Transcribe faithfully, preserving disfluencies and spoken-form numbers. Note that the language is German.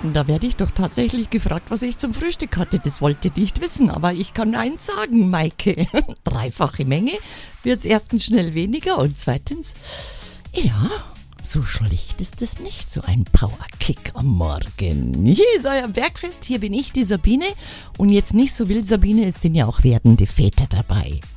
Weihnachten, da werde ich doch tatsächlich gefragt, was ich zum Frühstück hatte. Das wollt ihr nicht wissen, aber ich kann eins sagen, Maike. Dreifache Menge wird's erstens schnell weniger und zweitens, ja, so schlecht ist es nicht, so ein Powerkick am Morgen. Hier ist euer Bergfest, hier bin ich, die Sabine. Und jetzt nicht so wild, Sabine, es sind ja auch werdende Väter dabei.